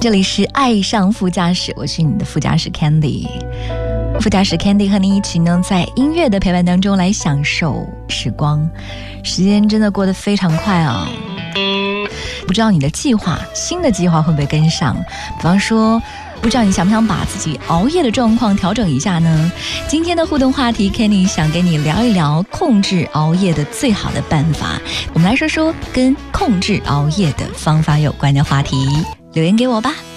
这里是爱上副驾驶，我是你的副驾驶 Candy。副驾驶 Candy 和你一起呢，在音乐的陪伴当中来享受时光。时间真的过得非常快啊！不知道你的新的计划会不会跟上？比方说，不知道你想不想把自己熬夜的状况调整一下呢？今天的互动话题 Kenny 想跟你聊一聊控制熬夜的最好的办法。我们来说说跟控制熬夜的方法有关的话题，留言给我吧。